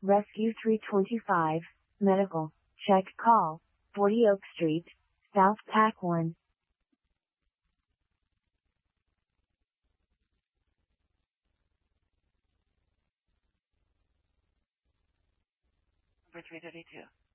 Rescue 325, Medical, check call, 40 Oak Street, South Pack 1. Number 332.